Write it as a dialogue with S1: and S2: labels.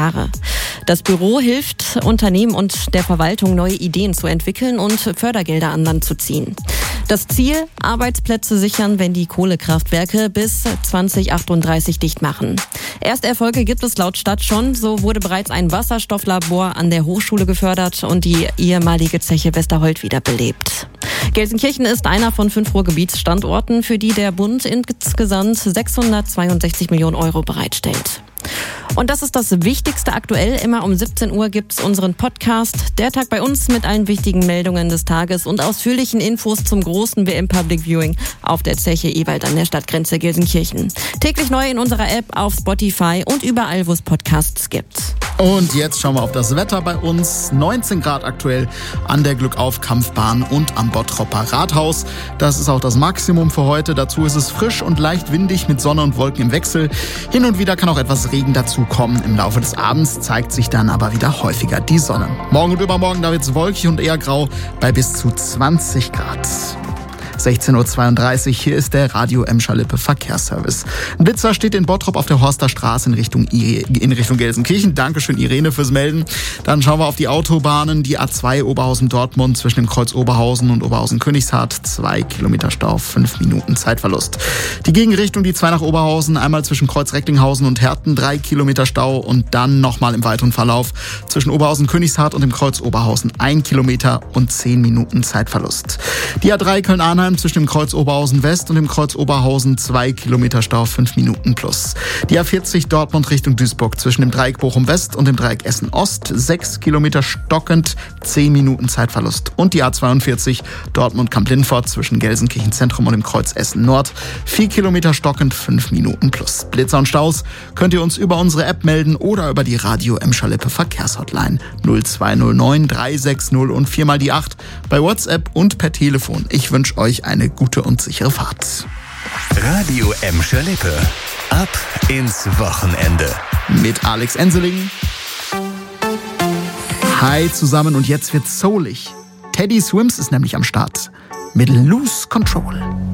S1: Jahre. Das Büro hilft Unternehmen und der Verwaltung, neue Ideen zu entwickeln und Fördergelder an Land zu ziehen. Das Ziel: Arbeitsplätze sichern, wenn die Kohlekraftwerke bis 2038 dicht machen. Erste Erfolge gibt es laut Stadt schon. So wurde bereits ein Wasserstofflabor an der Hochschule gefördert und die ehemalige Zeche Westerhold wiederbelebt. Gelsenkirchen ist einer von 5 Ruhrgebietsstandorten, für die der Bund insgesamt 662 Millionen Euro bereitstellt. Und das ist das Wichtigste aktuell. Immer um 17 Uhr gibt's unseren Podcast Der Tag bei uns mit allen wichtigen Meldungen des Tages und ausführlichen Infos zum großen WM Public Viewing auf der Zeche Ewald an der Stadtgrenze Gelsenkirchen. Täglich neu in unserer App, auf Spotify und überall, wo es Podcasts gibt.
S2: Und jetzt schauen wir auf das Wetter bei uns. 19 Grad aktuell an der Glückauf-Kampfbahn und am Bottropper Rathaus. Das ist auch das Maximum für heute. Dazu ist es frisch und leicht windig mit Sonne und Wolken im Wechsel. Hin und wieder kann auch etwas Regen dazu kommen. Im Laufe des Abends zeigt sich dann aber wieder häufiger die Sonne. Morgen und übermorgen, da wird es wolkig und eher grau bei bis zu 20 Grad. 16.32 Uhr, hier ist der Radio Emscher-Lippe Verkehrsservice. Ein Blitzer steht in Bottrop auf der Horster Straße in Richtung Gelsenkirchen. Dankeschön, Irene, fürs Melden. Dann schauen wir auf die Autobahnen. Die A2 Oberhausen-Dortmund zwischen dem Kreuz Oberhausen und Oberhausen-Königshardt. 2 Kilometer Stau, 5 Minuten Zeitverlust. Die Gegenrichtung, die 2 nach Oberhausen, einmal zwischen Kreuz Recklinghausen und Herten, 3 Kilometer Stau und dann nochmal im weiteren Verlauf zwischen Oberhausen-Königshardt und dem Kreuz Oberhausen 1 Kilometer und 10 Minuten Zeitverlust. Die A3 Köln-Arnheim zwischen dem Kreuz Oberhausen West und dem Kreuz Oberhausen 2 Kilometer Stau, 5 Minuten plus. Die A40 Dortmund Richtung Duisburg zwischen dem Dreieck Bochum West und dem Dreieck Essen Ost 6 Kilometer stockend, 10 Minuten Zeitverlust. Und die A42 Dortmund Kamp-Lindfort zwischen Gelsenkirchen Zentrum und dem Kreuz Essen Nord 4 Kilometer stockend, 5 Minuten plus. Blitzer und Staus könnt ihr uns über unsere App melden oder über die Radio Emscher-Lippe Verkehrshotline 0209 360 und 4 mal die 8 bei WhatsApp und per Telefon. Ich wünsche euch eine gute und sichere Fahrt.
S3: Radio Emscher-Lippe. Ab ins Wochenende.
S2: Mit Alex Enseling. Hi zusammen und jetzt wird's soulig. Teddy Swims ist nämlich am Start mit Lose Control.